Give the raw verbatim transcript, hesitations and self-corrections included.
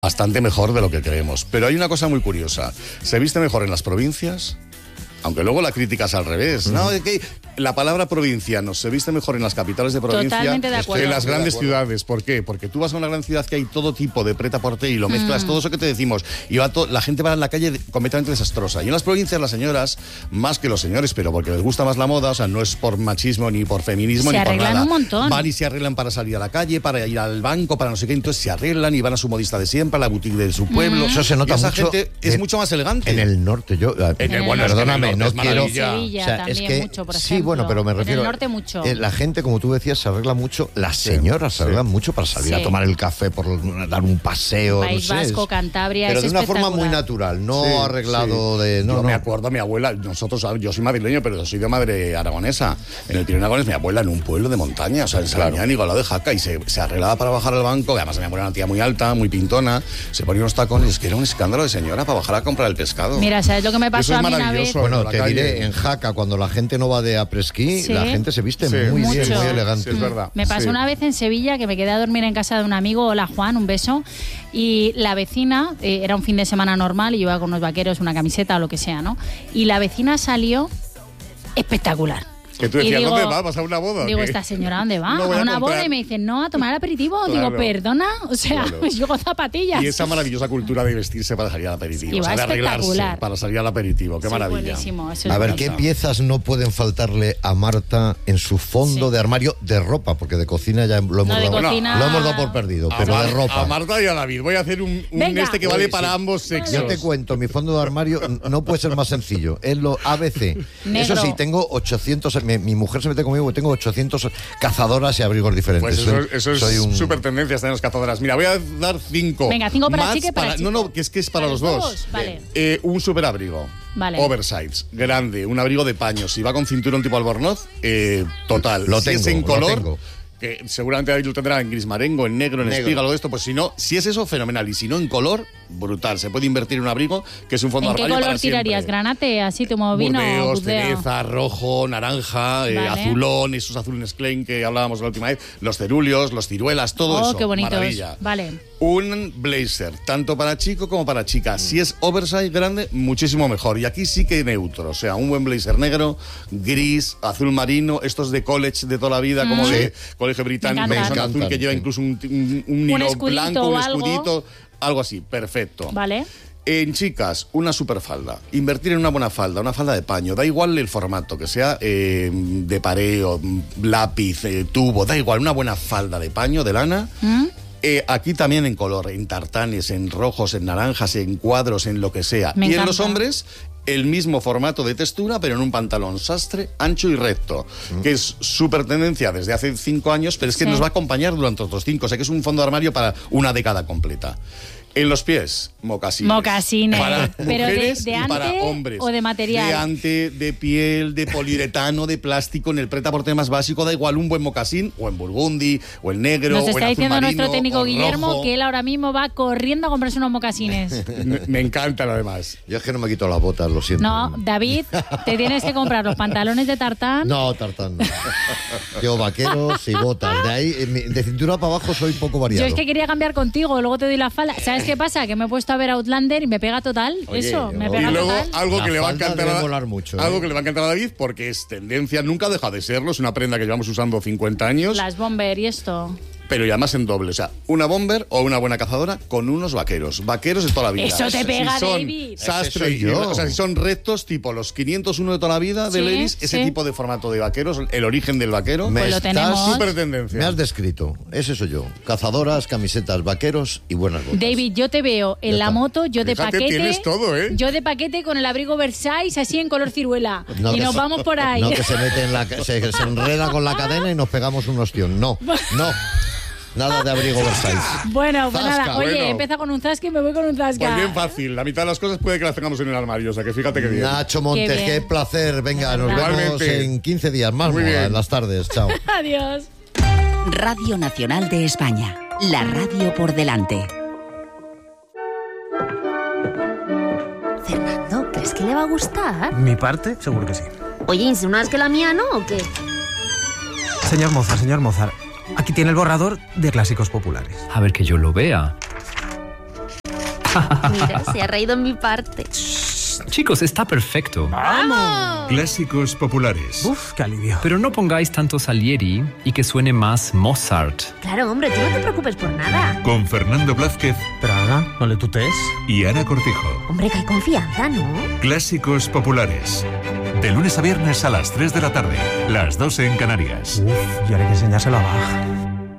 bastante mejor de lo que creemos. Pero hay una cosa muy curiosa. ¿Se viste mejor en las provincias? Aunque luego la crítica es al revés. Mm. No, es que la palabra provinciano se viste mejor en las capitales de provincia que en las grandes ciudades. ¿Por qué? Porque tú vas a una gran ciudad que hay todo tipo de prêt-à-porter y lo mezclas mm. todo eso que te decimos. Y va to- la gente va en la calle completamente desastrosa. Y en las provincias las señoras, más que los señores, pero porque les gusta más la moda, o sea, no es por machismo ni por feminismo se ni por nada. Se arreglan un montón. Van y se arreglan para salir a la calle, para ir al banco, para no sé qué. Entonces se arreglan y van a su modista de siempre, a la boutique de su pueblo. Mm. Eso se nota y esa mucho. gente es en, mucho más elegante. En el norte, yo. En el, bueno, perdóname, no quiero. Sevilla, o sea, también es que, mucho, por ejemplo. Sí, bueno, pero me refiero. En el norte mucho. Eh, la gente, como tú decías, se arregla mucho. Las señoras sí. se arreglan mucho para salir sí. a tomar el café, por dar un paseo. País no sé, Vasco, Cantabria. Pero es de una forma muy natural, no sí, arreglado sí. de. No, yo no. me acuerdo, mi abuela, nosotros, yo soy madrileño, pero soy de madre aragonesa. En el Pirineo Aragonés, mi abuela en un pueblo de montaña, o sea, en Salañán y Golado de Jaca, y se, se arreglaba para bajar al banco, que además mi abuela era una tía muy alta, muy pintona, se ponía unos tacones, es que era un escándalo de señora para bajar a comprar el pescado. Mira, ¿sabes lo que me pasó a mí una vez? Bueno, te calle. diré, en Jaca, cuando la gente no va de après-ski, ¿sí? la gente se viste sí. muy Mucho. bien, muy elegante. Sí, es verdad. Me pasó sí. una vez en Sevilla que me quedé a dormir en casa de un amigo, hola Juan, un beso, y la vecina, eh, era un fin de semana normal y yo iba con unos vaqueros, una camiseta o lo que sea, ¿no? Y la vecina salió espectacular. Que tú decías, digo, ¿dónde va? ¿Vas a una boda? Digo, ¿esta señora dónde va? No a una a boda y me dicen, no, a tomar aperitivo. Claro. Digo, perdona, o sea, claro. yo con zapatillas. Y esa maravillosa cultura de vestirse para salir al aperitivo. Y o sea, de arreglarse para salir al aperitivo. Qué sí, maravilla. Buenísimo. Eso a es ver, bonito. ¿qué piezas no pueden faltarle a Marta en su fondo sí. de armario de ropa? Porque de cocina ya lo hemos, no, dado, cocina... lo hemos dado por perdido, a pero Mar- de ropa. A Marta y a David. Voy a hacer un, un este que vale Uy, para sí. ambos sexos. Yo te cuento, mi fondo de armario no puede ser más sencillo. Es lo A B C. Eso sí, tengo ochocientos... Mi, mi mujer se mete conmigo porque tengo ochocientos cazadoras y abrigos diferentes. Pues eso, soy, eso es soy un... súper tendencia, están las cazadoras. Mira, voy a dar cinco. Venga, cinco para más chica y para, para chico. No, no, que es que es para, para los dos. dos. Vale. Eh, un súper abrigo. Vale. Oversize, grande, un abrigo de paño. Si va con cinturón tipo albornoz, eh, total. Lo si tengo, es en color, lo tengo. que seguramente ahí lo tendrá en gris marengo, en negro, en negro. espiga, algo de esto, pues si no, si es eso, fenomenal. Y si no, en color, brutal. Se puede invertir en un abrigo que es un fondo ¿En armario qué color para tirarías? siempre. ¿Granate, así como vino? Burdeos, cereza, rojo, naranja, vale. eh, azulón, esos azules Klein que hablábamos la última vez, los ceruleos, los ciruelas, todo oh, eso. Qué bonitos. Maravilla. Vale. Un blazer, tanto para chico como para chica. Mm. Si es oversize grande, muchísimo mejor. Y aquí sí que neutro. O sea, un buen blazer negro, gris, azul marino, estos de college de toda la vida, mm. como de colegio británico, me que son azul, que lleva sí. incluso un, un, un hilo un blanco, un algo. escudito, algo así, perfecto. Vale. En chicas, una super falda. Invertir en una buena falda, una falda de paño. Da igual el formato, que sea eh, de pareo, lápiz, eh, tubo, da igual. Una buena falda de paño, de lana. ¿Mm? Eh, aquí también en color, en tartanes, en rojos, en naranjas, en cuadros, en lo que sea. Me y encanta. En los hombres, el mismo formato de textura, pero en un pantalón sastre, ancho y recto, mm. que es súper tendencia desde hace cinco años, pero es que sí. nos va a acompañar durante otros cinco. O sea que es un fondo de armario para una década completa. En los pies, mocasines. Mocasines. Para pero mujeres de, de y para hombres. ¿O de material? De ante, de piel, de poliuretano, de plástico, en el prêt-à-porter más básico, da igual un buen mocasín, o en burgundy, o en negro, Nos o en está azul diciendo marino, nuestro técnico Guillermo rojo. que él ahora mismo va corriendo a comprarse unos mocasines. me, me encantan además. Yo es que no me quito las botas, lo siento. No, David, te tienes que comprar los pantalones de tartán. No, tartán no. Yo vaqueros y botas. De ahí, de cintura para abajo soy poco variado. Yo es que quería cambiar contigo, luego te doy la falda. ¿Sabes qué pasa? Que me he puesto a ver Outlander y me pega total. Oye, eso, me y pega y luego total. algo La que le va a falda encantar debe a, volar mucho, algo ¿eh? que le va a encantar a David, porque es tendencia, nunca deja de serlo, es una prenda que llevamos usando cincuenta años. Las bomber y esto. Pero y además en doble, o sea, una bomber o una buena cazadora con unos vaqueros, vaqueros de toda la vida. Eso te pega, si son David. Sastre, Ese soy yo. o sea, si son rectos, tipo los quinientos uno de toda la vida de Sí, Levi's, ese sí. tipo de formato de vaqueros, el origen del vaquero, Me Pues lo estás- tenemos. súper tendencia. Me has descrito. Ese soy yo. Cazadoras, camisetas, vaqueros y buenas botas. David, yo te veo en Ya la está. moto, yo de Fíjate, paquete. tienes todo, ¿eh? Yo de paquete con el abrigo Versailles así en color ciruela. No, y que nos se- vamos por ahí. No, que se mete en la... Se, se enreda con la cadena y nos pegamos un ostión. No, no. Nada de abrigo Versailles. Bueno, pues Zasca. nada. Oye, Bueno. empieza con un zasca y me voy con un zasca. Pues bien fácil, la mitad de las cosas puede que las tengamos en el armario, o sea que fíjate que bien. Nacho Montes, Qué qué, bien. placer. Venga, nos vemos Igualmente. en quince días más. Muy moda, bien. en las tardes. Chao. Adiós. Radio Nacional de España. La radio por delante. Fernando, ¿crees que le va a gustar? Mi parte, seguro que sí. Oye, ¿insinúas que la mía no o qué? Señor Mozart, señor Mozart, aquí tiene el borrador de clásicos populares. A ver que yo lo vea. Mira, se ha reído en mi parte. Chicos, está perfecto. ¡Vamos! Clásicos populares. Uf, qué alivio. Pero no pongáis tanto Salieri y que suene más Mozart. Claro, hombre, tú no te preocupes por nada. Con Fernando Blázquez. Pero Ana, no le tutees. Y Ana Cortijo. Hombre, que hay confianza, ¿no? Clásicos populares. De lunes a viernes a las tres de la tarde. Las dos en Canarias. Uf, y ahora hay que enseñárselo a Bach.